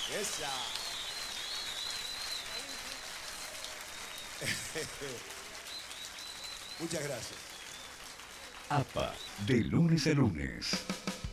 Esa. Muchas gracias. APA, de lunes a lunes.